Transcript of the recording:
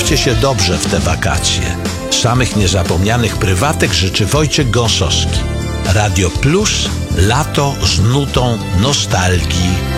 Bawcie się dobrze w te wakacje. Samych niezapomnianych prywatek życzy Wojciech Gąsowski. Radio Plus, lato z nutą nostalgii.